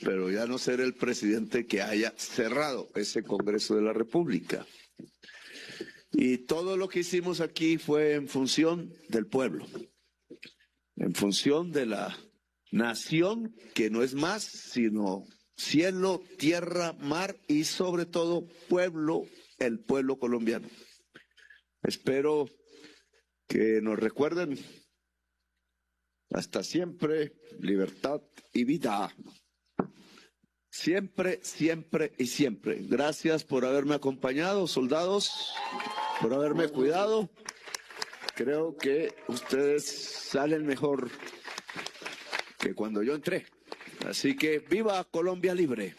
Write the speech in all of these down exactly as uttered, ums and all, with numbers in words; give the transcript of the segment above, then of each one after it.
pero ya no ser el presidente que haya cerrado ese Congreso de la República. Y todo lo que hicimos aquí fue en función del pueblo, en función de la nación, que no es más sino cielo, tierra, mar y sobre todo pueblo, el pueblo colombiano. Espero que nos recuerden. Hasta siempre, libertad y vida. Siempre, siempre y siempre. Gracias por haberme acompañado, soldados, por haberme cuidado. Creo que ustedes salen mejor que cuando yo entré. Así que ¡viva Colombia libre!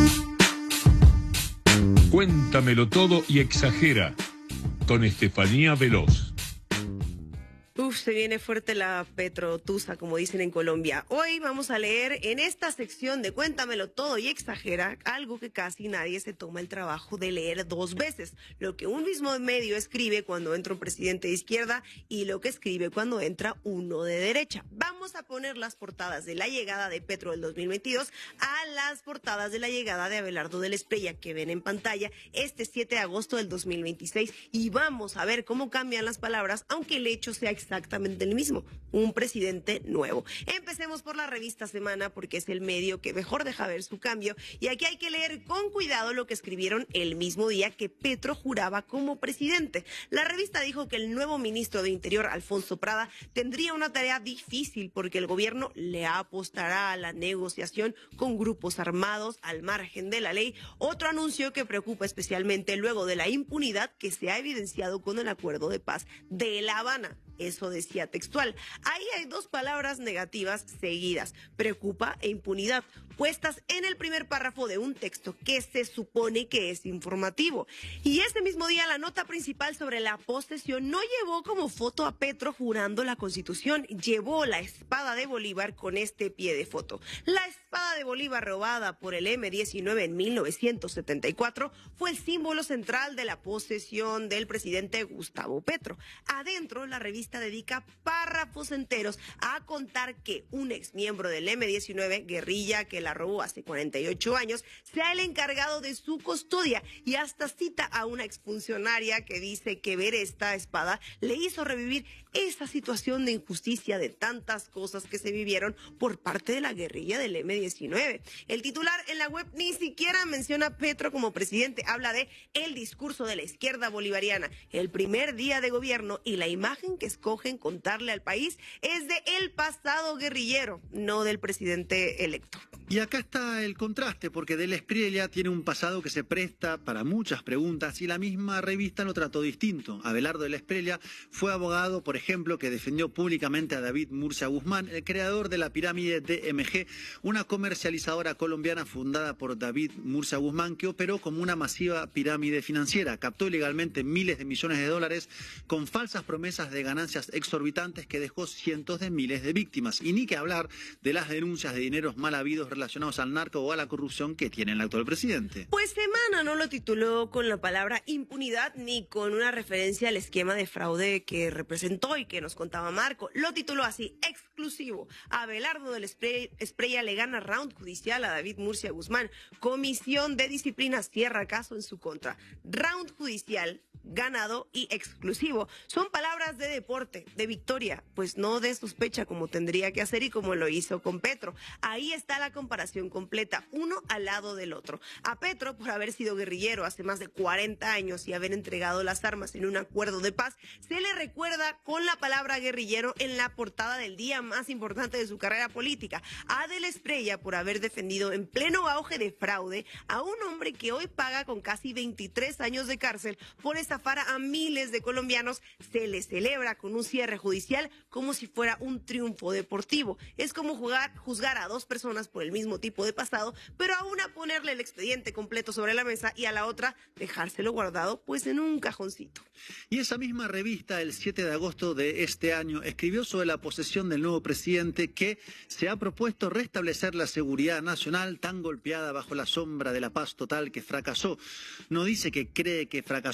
Cuéntamelo todo y exagera, con Estefanía Veloz. Uf, se viene fuerte la petrotusa, como dicen en Colombia. Hoy vamos a leer en esta sección de Cuéntamelo todo y exagera algo que casi nadie se toma el trabajo de leer dos veces. Lo que un mismo medio escribe cuando entra un presidente de izquierda y lo que escribe cuando entra uno de derecha. Vamos a poner las portadas de la llegada de Petro del dos mil veintidós a las portadas de la llegada de Abelardo del Espriella, que ven en pantalla este siete de agosto del dos mil veintiséis. Y vamos a ver cómo cambian las palabras, aunque el hecho sea exactamente el mismo, un presidente nuevo. Empecemos por la revista Semana, porque es el medio que mejor deja ver su cambio, y aquí hay que leer con cuidado lo que escribieron el mismo día que Petro juraba como presidente. La revista dijo que el nuevo ministro de Interior, Alfonso Prada, tendría una tarea difícil porque el gobierno le apostará a la negociación con grupos armados al margen de la ley, otro anuncio que preocupa especialmente luego de la impunidad que se ha evidenciado con el acuerdo de paz de La Habana. Eso decía textual. Ahí hay dos palabras negativas seguidas, preocupa e impunidad, puestas en el primer párrafo de un texto que se supone que es informativo. Y ese mismo día la nota principal sobre la posesión no llevó como foto a Petro jurando la Constitución, llevó la espada de Bolívar con este pie de foto. La espada de Bolívar robada por el eme diecinueve en mil novecientos setenta y cuatro fue el símbolo central de la posesión del presidente Gustavo Petro. Adentro, la revista dedica párrafos enteros a contar que un exmiembro del eme diecinueve, guerrilla que la robó hace cuarenta y ocho años, sea el encargado de su custodia, y hasta cita a una exfuncionaria que dice que ver esta espada le hizo revivir esa situación de injusticia de tantas cosas que se vivieron por parte de la guerrilla del eme diecinueve. El titular en la web ni siquiera menciona a Petro como presidente, habla de el discurso de la izquierda bolivariana, el primer día de gobierno, y la imagen que escogen contarle al país es de el pasado guerrillero, no del presidente electo. Y acá está el contraste, porque del Espriella tiene un pasado que se presta para muchas preguntas y la misma revista lo trató distinto. Abelardo del Espriella fue abogado, por ejemplo, que defendió públicamente a David Murcia Guzmán, el creador de la pirámide de eme ge, una comercializadora colombiana fundada por David Murcia Guzmán, que operó como una masiva pirámide financiera. Captó ilegalmente miles de millones de dólares con falsas promesas de ganancias exorbitantes que dejó cientos de miles de víctimas. Y ni que hablar de las denuncias de dineros mal habidos relacionados al narco o a la corrupción que tiene el actual presidente. Pues Semana no lo tituló con la palabra impunidad ni con una referencia al esquema de fraude que representó y que nos contaba Marco. Lo tituló así: exclusivo. Abelardo del Espriella le gana round judicial a David Murcia Guzmán. Comisión de Disciplina cierra caso en su contra. Round judicial, ganado y exclusivo. Son palabras de deporte, de victoria, pues no de sospecha como tendría que hacer y como lo hizo con Petro. Ahí está la comparación completa, uno al lado del otro. A Petro, por haber sido guerrillero hace más de cuarenta años y haber entregado las armas en un acuerdo de paz, se le recuerda con la palabra guerrillero en la portada del día más importante de su carrera política. A del Espriella por haber defendido en pleno auge de fraude a un hombre que hoy paga con casi veintitrés años de cárcel por estafar a miles de colombianos, se le celebra con un cierre judicial como si fuera un triunfo deportivo. Es como jugar, juzgar a dos personas por el mismo tipo de pasado, pero a una ponerle el expediente completo sobre la mesa y a la otra dejárselo guardado pues en un cajoncito. Y esa misma revista, el siete de agosto de este año, escribió sobre la posesión del nuevo presidente, que se ha propuesto restablecer la seguridad nacional tan golpeada bajo la sombra de la paz total que fracasó. No dice que cree que fracasó, lo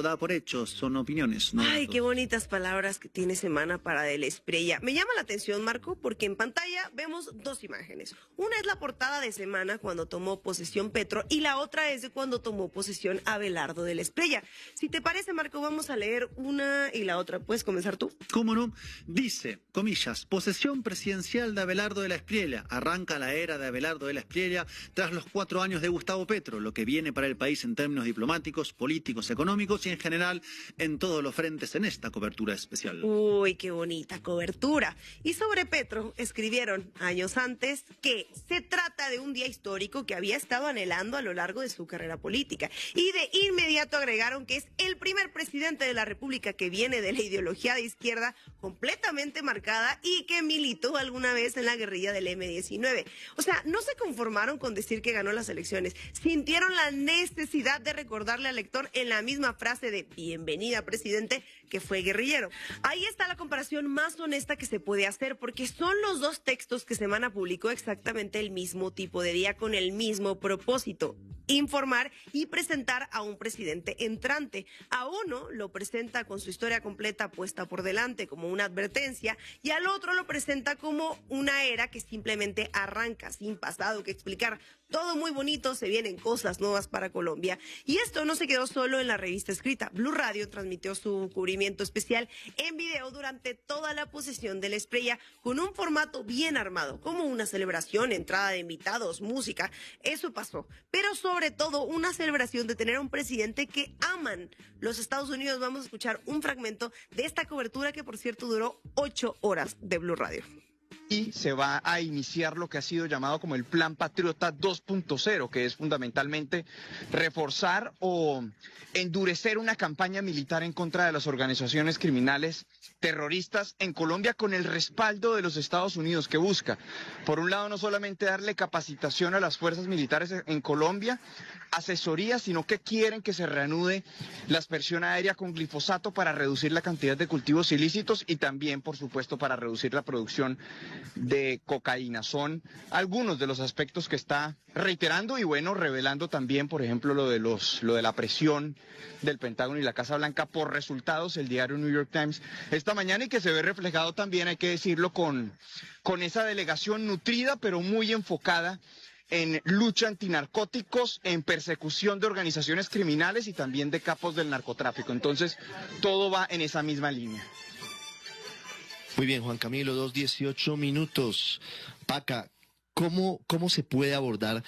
da por hechos, son opiniones. No Ay, datos. qué bonitas palabras que tiene Semana para de la Espriella. Me llama la atención, Marco, porque en pantalla vemos dos imágenes. Una es la portada de Semana cuando tomó posesión Petro y la otra es de cuando tomó posesión Abelardo de la Espriella. Si te parece, Marco, vamos a leer una y la otra. ¿Puedes comenzar tú? ¿Cómo no? Dice, comillas, posesión presidencial de Abelardo de la Espriella. Arranca la era de Abelardo de la Espriella tras los cuatro años de Gustavo Petro, lo que viene para el país en términos diplomáticos, políticos, económicos y en general en todos los frentes en esta cobertura especial. Uy, qué bonita cobertura. Y sobre Petro escribieron años antes que se trata de un día histórico que había estado anhelando a lo largo de su carrera política. Y de inmediato agregaron que es el primer presidente de la República que viene de la ideología de izquierda completamente marcada y que militó alguna vez en la guerrilla del eme diecinueve. O sea, no se conformaron con decir que ganó las elecciones, sintieron la necesidad de recordarle al lector en la misma frase de bienvenida, presidente, que fue guerrillero. Ahí está la comparación más honesta que se puede hacer, porque son los dos textos que Semana publicó exactamente el mismo tipo de día con el mismo propósito: informar y presentar a un presidente entrante. A uno lo presenta con su historia completa puesta por delante como una advertencia y al otro lo presenta como una era que simplemente arranca, sin pasado que explicar. Todo muy bonito, se vienen cosas nuevas para Colombia. Y esto no se quedó solo en la revista escrita. Blue Radio transmitió su cubrimiento especial en video durante toda la posesión de la Espriella con un formato bien armado, como una celebración, entrada de invitados, música. Eso pasó. Pero sobre todo una celebración de tener a un presidente que aman los Estados Unidos. Vamos a escuchar un fragmento de esta cobertura que, por cierto, duró ocho horas de Blue Radio. Y se va a iniciar lo que ha sido llamado como el Plan Patriota dos punto cero, que es fundamentalmente reforzar o endurecer una campaña militar en contra de las organizaciones criminales terroristas en Colombia, con el respaldo de los Estados Unidos, que busca, por un lado, no solamente darle capacitación a las fuerzas militares en Colombia, asesoría, sino que quieren que se reanude la aspersión aérea con glifosato para reducir la cantidad de cultivos ilícitos y también, por supuesto, para reducir la producción de cocaína. Son algunos de los aspectos que está reiterando y, bueno, revelando también, por ejemplo, lo de los lo de la presión del Pentágono y la Casa Blanca por resultados, el diario New York Times esta mañana, y que se ve reflejado también, hay que decirlo, con, con esa delegación nutrida pero muy enfocada en lucha antinarcóticos, en persecución de organizaciones criminales y también de capos del narcotráfico. Entonces, todo va en esa misma línea. Muy bien, Juan Camilo, dos dieciocho minutos. Paca, ¿cómo, cómo se puede abordar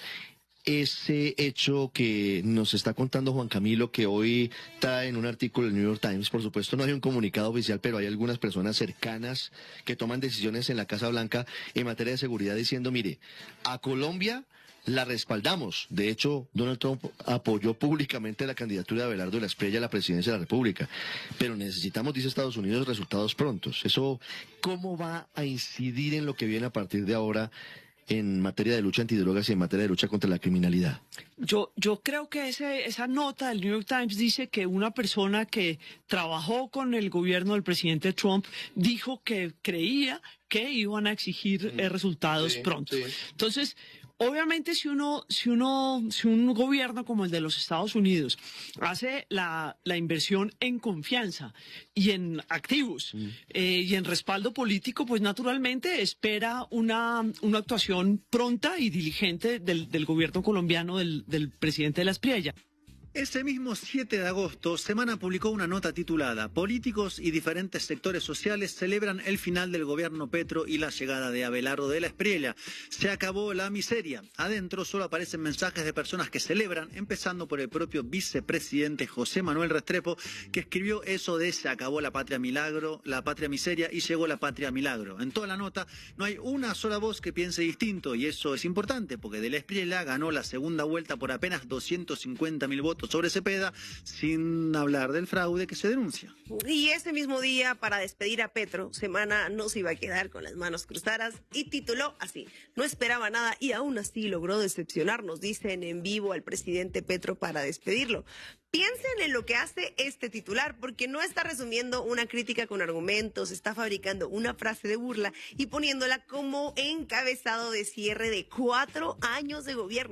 ese hecho que nos está contando Juan Camilo, que hoy está en un artículo del New York Times? Por supuesto no hay un comunicado oficial, pero hay algunas personas cercanas que toman decisiones en la Casa Blanca en materia de seguridad diciendo, mire, a Colombia la respaldamos. De hecho, Donald Trump apoyó públicamente la candidatura de Abelardo de la Espriella a la presidencia de la República. Pero necesitamos, dice Estados Unidos, resultados prontos. ¿Eso cómo va a incidir en lo que viene a partir de ahora en materia de lucha antidrogas y en materia de lucha contra la criminalidad? Yo, yo creo que ese, esa nota del New York Times dice que una persona que trabajó con el gobierno del presidente Trump dijo que creía que iban a exigir eh, resultados sí, pronto. Sí. Entonces, obviamente, si uno, si uno, si un gobierno como el de los Estados Unidos hace la, la inversión en confianza y en activos mm. eh, y en respaldo político, pues naturalmente espera una, una actuación pronta y diligente del, del gobierno colombiano, del, del presidente de la Espriella. Ese mismo siete de agosto, Semana publicó una nota titulada «Políticos y diferentes sectores sociales celebran el final del gobierno Petro y la llegada de Abelardo de la Espriella. Se acabó la miseria». Adentro solo aparecen mensajes de personas que celebran, empezando por el propio vicepresidente José Manuel Restrepo, que escribió eso de «Se acabó la patria milagro, la patria miseria y llegó la patria milagro». En toda la nota no hay una sola voz que piense distinto, y eso es importante porque de la Espriella ganó la segunda vuelta por apenas doscientos cincuenta mil votos sobre Cepeda, sin hablar del fraude que se denuncia. Y ese mismo día, para despedir a Petro, Semana no se iba a quedar con las manos cruzadas y tituló así: no esperaba nada y aún así logró decepcionarnos, dicen en vivo al presidente Petro para despedirlo. Piensen en lo que hace este titular, porque no está resumiendo una crítica con argumentos, está fabricando una frase de burla y poniéndola como encabezado de cierre de cuatro años de gobierno.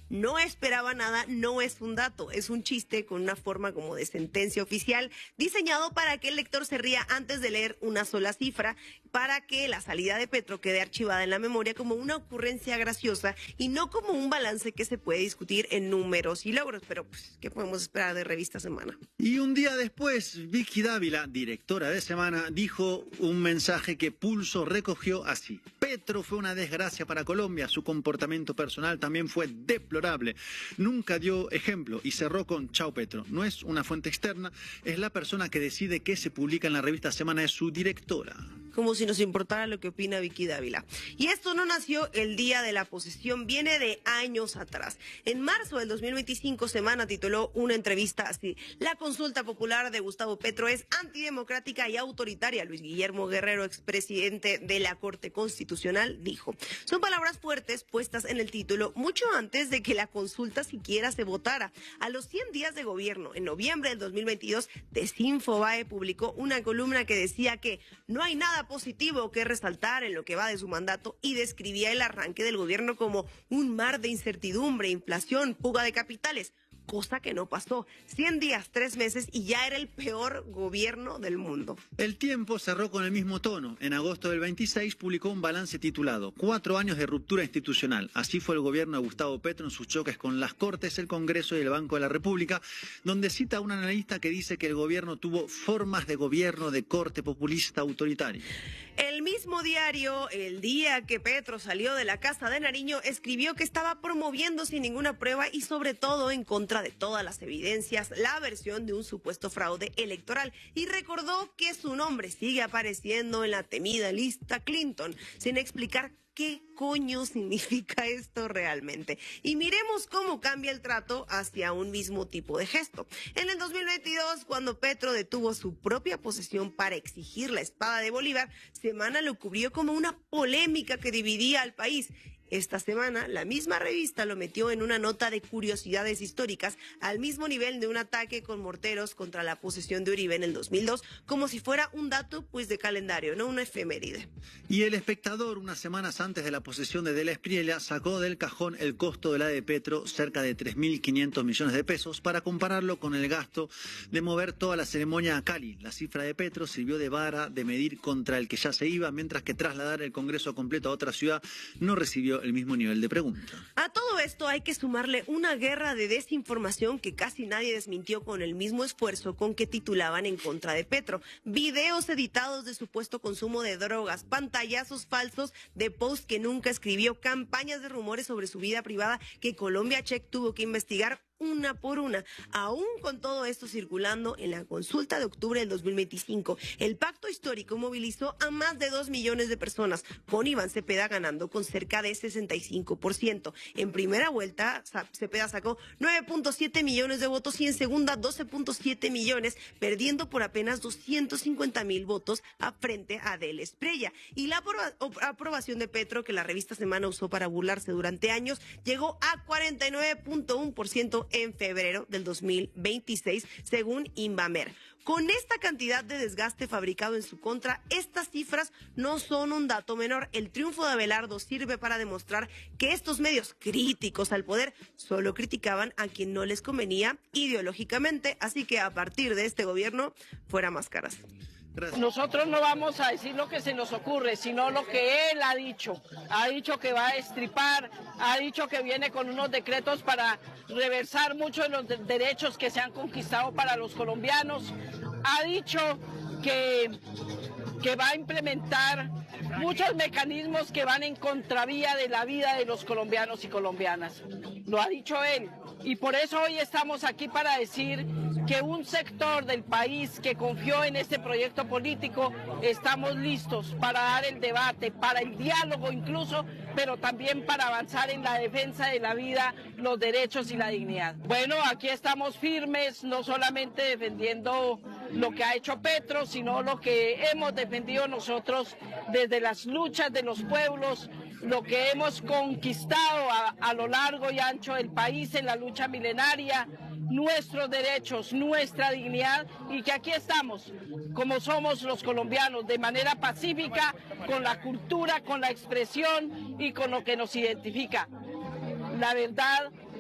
no esperaba nada, no es un dato, es un chiste con una forma como de sentencia oficial, diseñado para que el lector se ría antes de leer una sola cifra, para que la salida de Petro quede archivada en la memoria como una ocurrencia graciosa y no como un balance que se puede discutir en números y logros. Pero, pues, ¿qué podemos esperar de Revista Semana? Y un día después, Vicky Dávila, directora de Semana, dijo un mensaje que Pulso recogió así: Petro fue una desgracia para Colombia, su comportamiento personal también fue deplorable, nunca dio ejemplo, y cerró con: chao Petro. No es una fuente externa, es la persona que decide qué se publica en la Revista Semana, es su directora. Como si nos importara lo que opina Vicky Dávila. Y esto no nació el día de la posesión, viene de años atrás. En marzo del dos mil veinticinco, Semana tituló una entrevista así: la consulta popular de Gustavo Petro es antidemocrática y autoritaria. Luis Guillermo Guerrero, expresidente de la Corte Constitucional, dijo. Son palabras fuertes puestas en el título mucho antes de que la consulta siquiera se votara. A los cien días de gobierno, en noviembre del dos mil veintidós, Desinfobae publicó una columna que decía que no hay nada positivo que resaltar en lo que va de su mandato y describía el arranque del gobierno como un mar de incertidumbre, inflación, fuga de capitales, cosa que no pasó. cien días, tres meses y ya era el peor gobierno del mundo. El Tiempo cerró con el mismo tono. En agosto del veintiséis publicó un balance titulado Cuatro años de ruptura institucional. Así fue el gobierno de Gustavo Petro en sus choques con las Cortes, el Congreso y el Banco de la República, donde cita a un analista que dice que el gobierno tuvo formas de gobierno de corte populista autoritario. El mismo diario, el día que Petro salió de la Casa de Nariño, escribió que estaba promoviendo sin ninguna prueba y sobre todo en contra de todas las evidencias la versión de un supuesto fraude electoral, y recordó que su nombre sigue apareciendo en la temida lista Clinton, sin explicar ¿qué coño significa esto realmente? Y miremos cómo cambia el trato hacia un mismo tipo de gesto. En el dos mil veintidós, cuando Petro detuvo su propia posesión para exigir la espada de Bolívar, Semana lo cubrió como una polémica que dividía al país. Esta semana, la misma revista lo metió en una nota de curiosidades históricas al mismo nivel de un ataque con morteros contra la posesión de Uribe en el dos mil dos, como si fuera un dato pues de calendario, no una efeméride. Y El Espectador, unas semanas antes de la posesión de Della Espriella, sacó del cajón el costo de la de Petro, cerca de tres mil quinientos millones de pesos, para compararlo con el gasto de mover toda la ceremonia a Cali. La cifra de Petro sirvió de vara de medir contra el que ya se iba, mientras que trasladar el Congreso completo a otra ciudad no recibió el mismo nivel de pregunta. A todo esto hay que sumarle una guerra de desinformación que casi nadie desmintió con el mismo esfuerzo con que titulaban en contra de Petro. Videos editados de supuesto consumo de drogas, pantallazos falsos de post que nunca escribió, campañas de rumores sobre su vida privada que Colombia Check tuvo que investigar una por una. Aún con todo esto circulando, en la consulta de octubre del dos mil veinticinco, el pacto histórico movilizó a más de dos millones de personas, con Iván Cepeda ganando con cerca de sesenta y cinco por ciento. En primera vuelta, Cepeda sacó nueve punto siete millones de votos y en segunda doce punto siete millones, perdiendo por apenas doscientos cincuenta mil votos a frente a Della Espriella. Y la aprobación de Petro, que la revista Semana usó para burlarse durante años, llegó a cuarenta y nueve punto uno por ciento en febrero del dos mil veintiséis, según Invamer. Con esta cantidad de desgaste fabricado en su contra, estas cifras no son un dato menor. El triunfo de Abelardo sirve para demostrar que estos medios críticos al poder solo criticaban a quien no les convenía ideológicamente, así que a partir de este gobierno, fuera máscaras. Gracias. Nosotros no vamos a decir lo que se nos ocurre, sino lo que él ha dicho. Ha dicho que va a destripar, ha dicho que viene con unos decretos para reversar muchos de los de- derechos que se han conquistado para los colombianos. Ha dicho que, que va a implementar muchos mecanismos que van en contravía de la vida de los colombianos y colombianas. Lo ha dicho él. Y por eso hoy estamos aquí para decir que un sector del país que confió en este proyecto político, estamos listos para dar el debate, para el diálogo incluso, pero también para avanzar en la defensa de la vida, los derechos y la dignidad. Bueno, aquí estamos firmes, no solamente defendiendo lo que ha hecho Petro, sino lo que hemos defendido nosotros desde las luchas de los pueblos, lo que hemos conquistado a, a lo largo y ancho del país en la lucha milenaria, nuestros derechos, nuestra dignidad, y que aquí estamos, como somos los colombianos, de manera pacífica, con la cultura, con la expresión y con lo que nos identifica. La verdad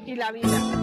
y la vida.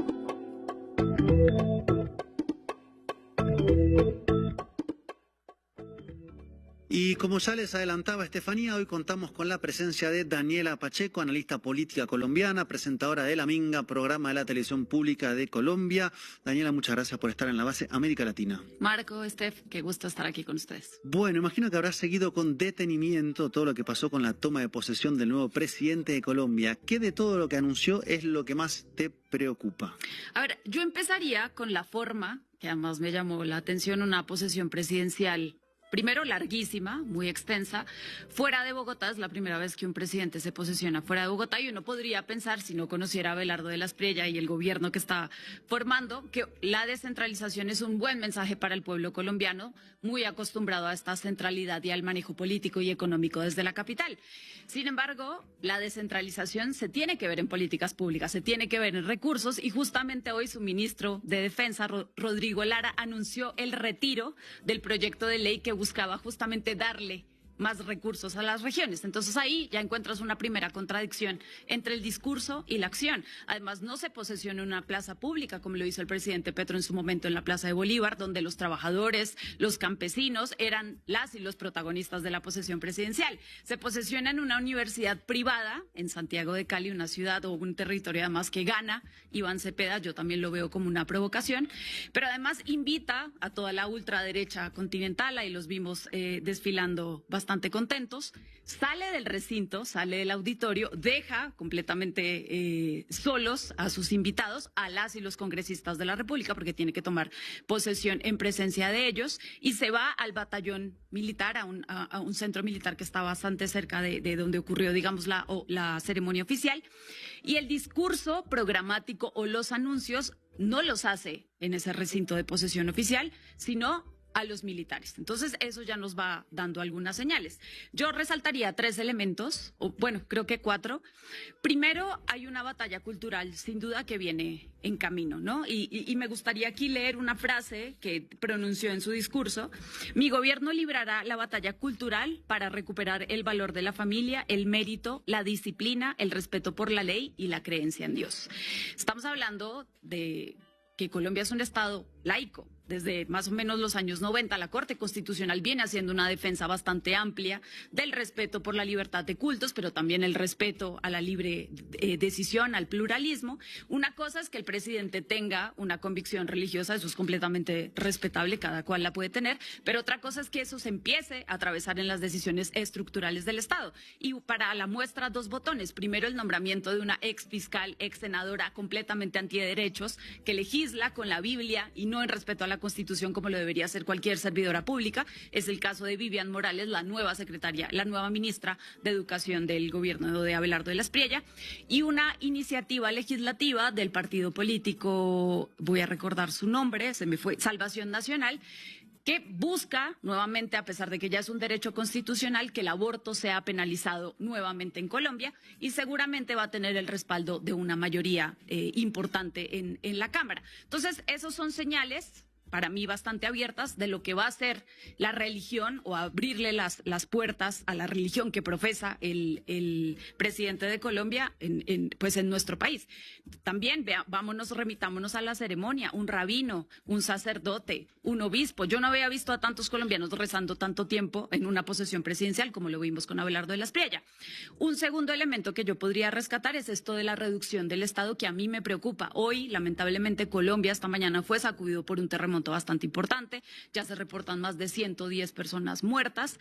Y como ya les adelantaba Estefanía, hoy contamos con la presencia de Daniela Pacheco, analista política colombiana, presentadora de La Minga, programa de la televisión pública de Colombia. Daniela, muchas gracias por estar en la base América Latina. Marco, Estef, qué gusto estar aquí con ustedes. Bueno, imagino que habrás seguido con detenimiento todo lo que pasó con la toma de posesión del nuevo presidente de Colombia. ¿Qué de todo lo que anunció es lo que más te preocupa? A ver, yo empezaría con la forma, que además me llamó la atención, una posesión presidencial. Primero, larguísima, muy extensa. Fuera de Bogotá, es la primera vez que un presidente se posesiona fuera de Bogotá y uno podría pensar, si no conociera a Abelardo de la Espriella y el gobierno que está formando, que la descentralización es un buen mensaje para el pueblo colombiano, muy acostumbrado a esta centralidad y al manejo político y económico desde la capital. Sin embargo, la descentralización se tiene que ver en políticas públicas, se tiene que ver en recursos y justamente hoy su ministro de Defensa, Rodrigo Lara, anunció el retiro del proyecto de ley que buscaba justamente darle más recursos a las regiones. Entonces ahí ya encuentras una primera contradicción entre el discurso y la acción. Además, no se posesiona una plaza pública, como lo hizo el presidente Petro en su momento en la Plaza de Bolívar, donde los trabajadores, los campesinos eran las y los protagonistas de la posesión presidencial. Se posesiona en una universidad privada en Santiago de Cali, una ciudad o un territorio además que gana Iván Cepeda. Yo también lo veo como una provocación, pero además invita a toda la ultraderecha continental, ahí los vimos eh, desfilando bastante contentos, sale del recinto, sale del auditorio, deja completamente eh, solos a sus invitados, a las y los congresistas de la República, porque tiene que tomar posesión en presencia de ellos, y se va al batallón militar, a un, a, a un centro militar que está bastante cerca de, de donde ocurrió, digamos, la, o, la ceremonia oficial, y el discurso programático o los anuncios no los hace en ese recinto de posesión oficial, sino a los militares. Entonces, eso ya nos va dando algunas señales. Yo resaltaría tres elementos, o bueno, creo que cuatro. Primero, hay una batalla cultural, sin duda, que viene en camino, ¿no? Y, y, y me gustaría aquí leer una frase que pronunció en su discurso. Mi gobierno librará la batalla cultural para recuperar el valor de la familia, el mérito, la disciplina, el respeto por la ley y la creencia en Dios. Estamos hablando de que Colombia es un estado laico. Desde más o menos los años noventa, la Corte Constitucional viene haciendo una defensa bastante amplia del respeto por la libertad de cultos, pero también el respeto a la libre eh, decisión, al pluralismo. Una cosa es que el presidente tenga una convicción religiosa, eso es completamente respetable, cada cual la puede tener, pero otra cosa es que eso se empiece a atravesar en las decisiones estructurales del Estado. Y para la muestra, dos botones. Primero, el nombramiento de una ex fiscal, ex senadora completamente antiderechos, que legisla con la Biblia y no en respeto a la Constitución como lo debería hacer cualquier servidora pública. Es el caso de Vivian Morales, la nueva secretaria, la nueva ministra de Educación del gobierno de Abelardo de la Espriella, y una iniciativa legislativa del partido político, voy a recordar su nombre, se me fue, Salvación Nacional, que busca nuevamente, a pesar de que ya es un derecho constitucional, que el aborto sea penalizado nuevamente en Colombia, y seguramente va a tener el respaldo de una mayoría eh, importante en, en la Cámara. Entonces, esos son señales para mí bastante abiertas de lo que va a ser la religión, o abrirle las, las puertas a la religión que profesa el, el presidente de Colombia en, en, pues en nuestro país. También vea, vámonos, remitámonos a la ceremonia, un rabino, un sacerdote, un obispo. Yo no había visto a tantos colombianos rezando tanto tiempo en una posesión presidencial como lo vimos con Abelardo de la Espriella. Un segundo elemento que yo podría rescatar es esto de la reducción del Estado, que a mí me preocupa. Hoy, lamentablemente, Colombia esta mañana fue sacudido por un terremoto bastante importante, ya se reportan más de ciento diez personas muertas,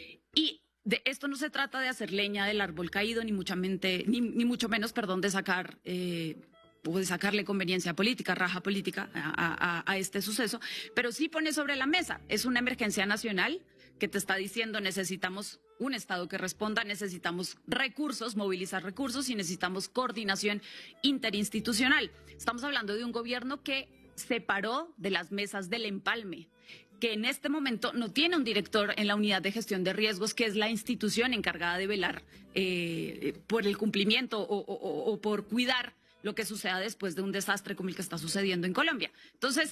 y de esto no se trata de hacer leña del árbol caído, ni mucho, mente, ni, ni mucho menos, perdón, de sacar eh, o de sacarle conveniencia política, raja política a, a, a este suceso, pero sí pone sobre la mesa, es una emergencia nacional que te está diciendo necesitamos un Estado que responda, necesitamos recursos, movilizar recursos, y necesitamos coordinación interinstitucional. Estamos hablando de un gobierno que se paró de las mesas del empalme, que en este momento no tiene un director en la unidad de gestión de riesgos, que es la institución encargada de velar eh, por el cumplimiento o, o, o por cuidar lo que suceda después de un desastre como el que está sucediendo en Colombia. Entonces,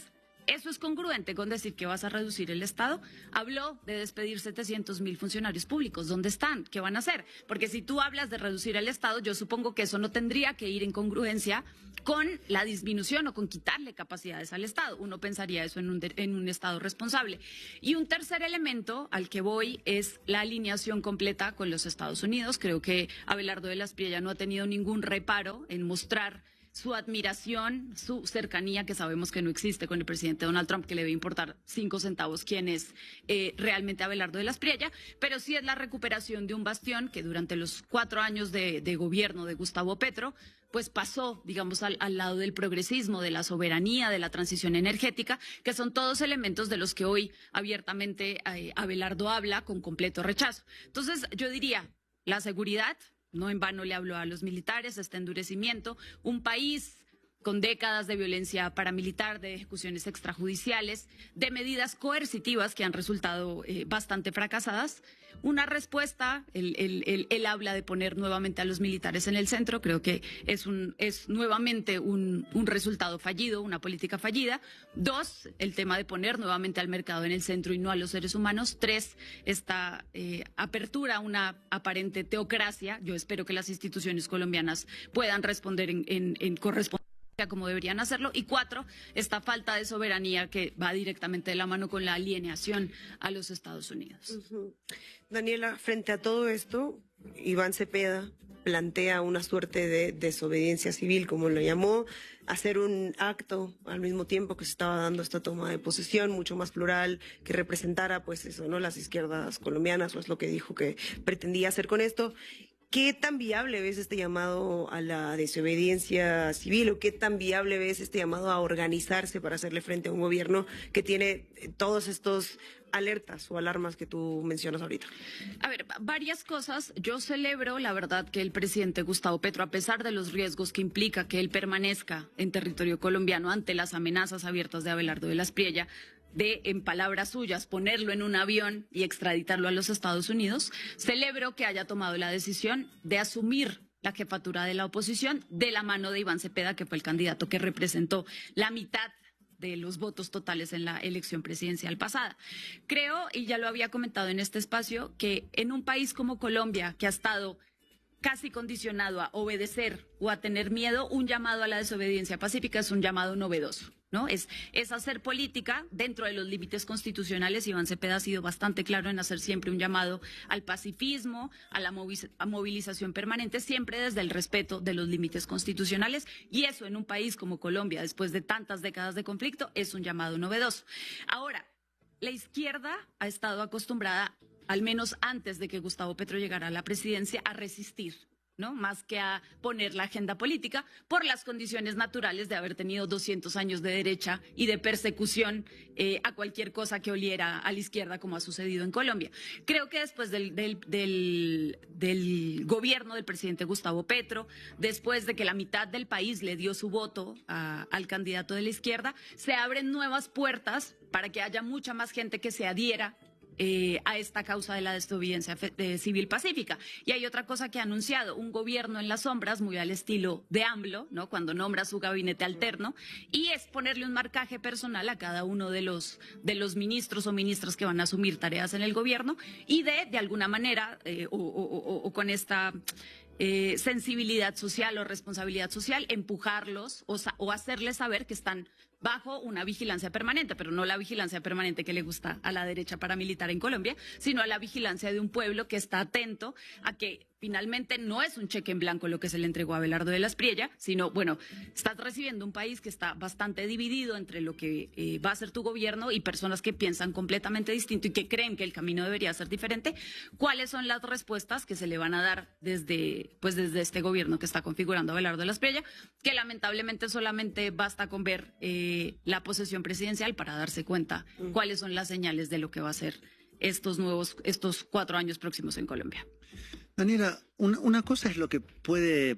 ¿Eso es congruente con decir que vas a reducir el Estado? Habló de despedir setecientos mil funcionarios públicos. ¿Dónde están? ¿Qué van a hacer? Porque si tú hablas de reducir el Estado, yo supongo que eso no tendría que ir en congruencia con la disminución o con quitarle capacidades al Estado. Uno pensaría eso en un, de, en un Estado responsable. Y un tercer elemento al que voy es la alineación completa con los Estados Unidos. Creo que Abelardo de la Espriella no ha tenido ningún reparo en mostrar su admiración, su cercanía, que sabemos que no existe con el presidente Donald Trump, que le debe importar cinco centavos quién es eh, realmente Abelardo de la Espriella, pero sí es la recuperación de un bastión que durante los cuatro años de, de gobierno de Gustavo Petro, pues pasó, digamos, al, al lado del progresismo, de la soberanía, de la transición energética, que son todos elementos de los que hoy abiertamente eh, Abelardo habla con completo rechazo. Entonces, yo diría, la seguridad. No en vano le habló a los militares, este endurecimiento, un país con décadas de violencia paramilitar, de ejecuciones extrajudiciales, de medidas coercitivas que han resultado eh, bastante fracasadas. Una respuesta, él, él, él, él habla de poner nuevamente a los militares en el centro, creo que es, un, es nuevamente un, un resultado fallido, una política fallida. Dos, el tema de poner nuevamente al mercado en el centro y no a los seres humanos. Tres, esta eh, apertura a una aparente teocracia. Yo espero que las instituciones colombianas puedan responder en, en, en correspondencia como deberían hacerlo. Y cuatro, esta falta de soberanía que va directamente de la mano con la alienación a los Estados Unidos. Uh-huh. Daniela, frente a todo esto, Iván Cepeda plantea una suerte de desobediencia civil, como lo llamó, hacer un acto al mismo tiempo que se estaba dando esta toma de posesión mucho más plural, que representara pues eso, ¿no? Las izquierdas colombianas, o es lo que dijo que pretendía hacer con esto. ¿Qué tan viable ves este llamado a la desobediencia civil o qué tan viable ves este llamado a organizarse para hacerle frente a un gobierno que tiene todos estos alertas o alarmas que tú mencionas ahorita? A ver, varias cosas. Yo celebro, la verdad, que el presidente Gustavo Petro, a pesar de los riesgos que implica que él permanezca en territorio colombiano ante las amenazas abiertas de Abelardo de la Espriella, de, en palabras suyas, ponerlo en un avión y extraditarlo a los Estados Unidos, celebro que haya tomado la decisión de asumir la jefatura de la oposición de la mano de Iván Cepeda, que fue el candidato que representó la mitad de los votos totales en la elección presidencial pasada. Creo, y ya lo había comentado en este espacio, que en un país como Colombia, que ha estado casi condicionado a obedecer o a tener miedo, un llamado a la desobediencia pacífica es un llamado novedoso, ¿no? Es, es hacer política dentro de los límites constitucionales. Iván Cepeda ha sido bastante claro en hacer siempre un llamado al pacifismo, a la movilización permanente, siempre desde el respeto de los límites constitucionales. Y eso en un país como Colombia, después de tantas décadas de conflicto, es un llamado novedoso. Ahora, la izquierda ha estado acostumbrada, al menos antes de que Gustavo Petro llegara a la presidencia, a resistir, ¿no? Más que a poner la agenda política por las condiciones naturales de haber tenido doscientos años de derecha y de persecución eh, a cualquier cosa que oliera a la izquierda, como ha sucedido en Colombia. Creo que después del, del, del, del gobierno del presidente Gustavo Petro, después de que la mitad del país le dio su voto a, al candidato de la izquierda, se abren nuevas puertas para que haya mucha más gente que se adhiera Eh, a esta causa de la desobediencia eh, civil pacífica. Y hay otra cosa que ha anunciado, un gobierno en las sombras, muy al estilo de AMLO, ¿no? Cuando nombra su gabinete alterno, y es ponerle un marcaje personal a cada uno de los, de los ministros o ministras que van a asumir tareas en el gobierno, y de, de alguna manera, eh, o, o, o, o con esta eh, sensibilidad social o responsabilidad social, empujarlos o, o hacerles saber que están bajo una vigilancia permanente, pero no la vigilancia permanente que le gusta a la derecha paramilitar en Colombia, sino a la vigilancia de un pueblo que está atento a que finalmente no es un cheque en blanco lo que se le entregó a Abelardo de la Espriella, sino, bueno, estás recibiendo un país que está bastante dividido entre lo que eh, va a ser tu gobierno y personas que piensan completamente distinto y que creen que el camino debería ser diferente. ¿Cuáles son las respuestas que se le van a dar desde, pues, desde este gobierno que está configurando Abelardo de la Espriella? Que lamentablemente solamente basta con ver eh, la posesión presidencial para darse cuenta mm. cuáles son las señales de lo que va a ser estos nuevos, estos cuatro años próximos en Colombia. Daniela, una, una cosa es lo que puede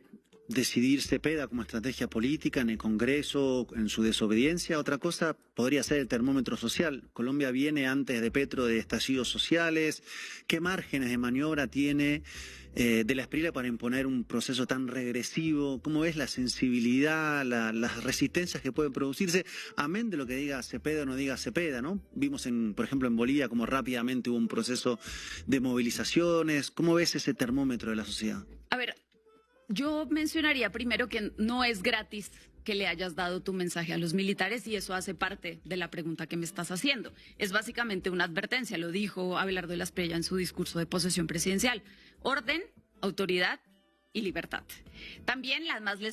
decidir Cepeda como estrategia política en el Congreso, en su desobediencia. Otra cosa podría ser el termómetro social. Colombia viene antes de Petro de estallidos sociales. ¿Qué márgenes de maniobra tiene eh, de la Espriella para imponer un proceso tan regresivo? ¿Cómo es la sensibilidad, la, las resistencias que pueden producirse? Amén de lo que diga Cepeda o no diga Cepeda, ¿no? Vimos, en, por ejemplo, en Bolivia cómo rápidamente hubo un proceso de movilizaciones. ¿Cómo ves ese termómetro de la sociedad? A ver, yo mencionaría primero que no es gratis que le hayas dado tu mensaje a los militares y eso hace parte de la pregunta que me estás haciendo. Es básicamente una advertencia, lo dijo Abelardo de la Espriella en su discurso de posesión presidencial. Orden, autoridad y libertad. También las más